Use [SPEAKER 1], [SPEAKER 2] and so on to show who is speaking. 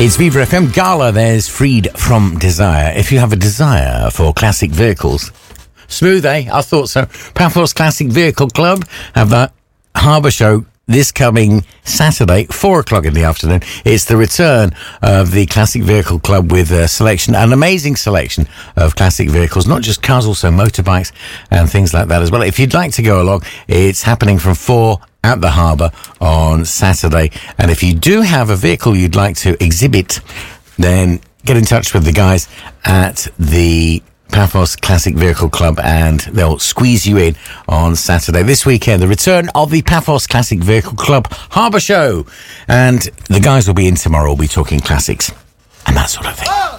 [SPEAKER 1] It's Viva FM Gala. There's Freed from Desire. If you have a desire for classic vehicles, smooth, eh? I thought so. Paphos Classic Vehicle Club have the Harbour Show this coming Saturday, 4 o'clock in the afternoon. It's the return of the Classic Vehicle Club with a selection, an amazing selection of classic vehicles, not just cars, also motorbikes and things like that as well. If you'd like to go along, it's happening from 4 at the harbour on Saturday. And if you do have a vehicle you'd like to exhibit, then get in touch with the guys at the Paphos Classic Vehicle Club and they'll squeeze you in on Saturday. This weekend, the return of the Paphos Classic Vehicle Club Harbour Show. And the guys will be in tomorrow. We'll be talking classics and that sort of thing.